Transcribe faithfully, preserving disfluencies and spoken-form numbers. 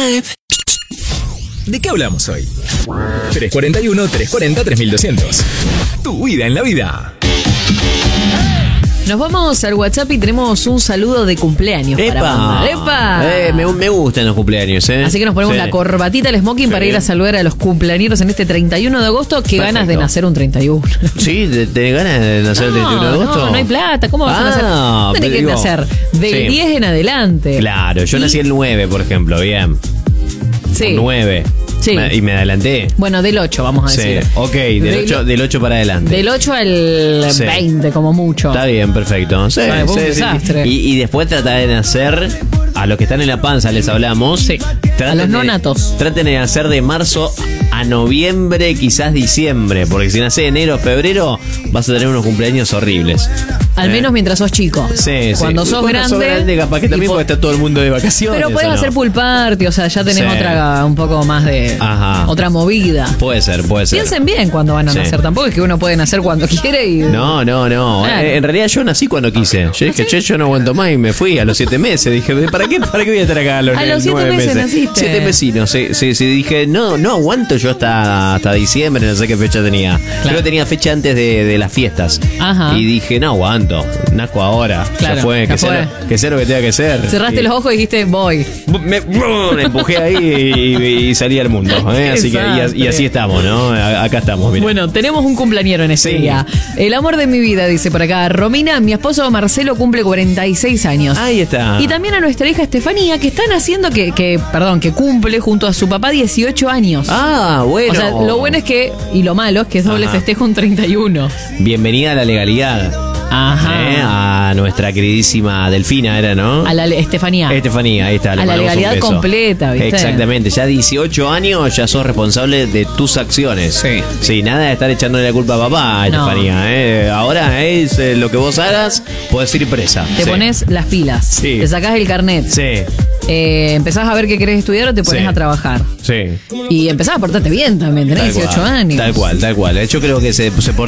Vibe. ¿De qué hablamos hoy? tres cuarenta y uno, trescientos cuarenta, tres mil doscientos. Tu vida en la vida. Nos vamos al WhatsApp y tenemos un saludo de cumpleaños. ¡Epa! Para mandar. ¡Epa! Eh, me, me gustan los cumpleaños, ¿eh? Así que nos ponemos Sí. la corbatita, el smoking Sí. para ir a saludar a los cumpleañeros en este treinta y uno de agosto. Qué Perfecto. ganas de nacer un treinta y uno. Sí, ¿te- ¿tenés ganas de nacer el treinta y uno de agosto? No, no hay plata. ¿Cómo vas a nacer? Ah, Tenés pero que digo, nacer del sí. diez en adelante. Claro, yo Y- nací el nueve, por ejemplo, bien. Sí. nueve. Sí. Me- y me adelanté. Bueno, del ocho, vamos a Sí, decir. ok, del Del- ocho, del ocho para adelante. Del ocho al Sí. veinte, como mucho. Está bien, perfecto. Sí, Ay, fue un sí, sí. desastre. Y, y después tratar de nacer, a los que están en la panza les hablamos. Sí, Traten a los de- no natos. Traten de nacer de marzo a noviembre, quizás diciembre, porque si nace enero o febrero vas a tener unos cumpleaños horribles. Al Eh. menos mientras sos chico. Sí, sí. Cuando sos Cuando grande. capaz que y también po- puede estar todo el mundo de vacaciones. Pero puedes ¿o no? hacer pool party, o sea, ya tenés Sí. otra, un poco más de. Ajá. Otra movida. Puede ser, puede ser. Piensen bien cuando van a Sí. nacer. Tampoco es que uno puede nacer cuando quiere y. No, no, no. Claro. Eh, En realidad yo nací cuando quise. Yo dije, che, yo no aguanto más y me fui a los siete meses. Dije, ¿para qué, para qué voy a estar acá a los, A los siete nueve meses meses? naciste. Siete vecinos, sí, sí, sí. Dije, no, no aguanto yo hasta, hasta diciembre, no sé qué fecha tenía. Creo que tenía fecha antes de, de las fiestas. Ajá. Y dije, no aguanto, nazco ahora. Claro, ya fue, ya que, fue. Sea, lo- que sea lo que tenga que ser. Cerraste Y los ojos y dijiste, voy. Me, me empujé ahí y, y salí al mundo. ¿eh? Así que, y, as- y así estamos, ¿no? A- Acá estamos, mira. Bueno, tenemos un cumpleañero en ese Sí. día. El amor de mi vida, dice por acá. Romina, mi esposo Marcelo cumple cuarenta y seis años. Ahí está. Y también a nuestra hija Estefanía, que están haciendo que, que, perdón, que cumple junto a su papá dieciocho años. Ah, bueno. O sea, lo bueno es que, y lo malo es que es doble Ajá. festejo un treinta y uno. Bienvenida a la legalidad. Ajá. ¿eh? A nuestra queridísima Delfina, era, ¿no? A la Estefanía. Estefanía, ahí está. le A la mandamos un legalidad beso. completa, ¿viste? Exactamente, ya dieciocho años, ya sos responsable de tus acciones. Sí. Sí, nada de estar echándole la culpa a papá, No. Estefanía. ¿eh? Ahora es eh, lo que vos hagas, podés ir presa. Te Sí. pones las pilas. Sí. Te sacás el carnet. Sí, Eh, empezás a ver qué querés estudiar o te pones Sí. a trabajar. sí. Y empezás a portarte bien también. Tenés Tal dieciocho cual, años. Tal cual, tal cual. Yo creo que se, se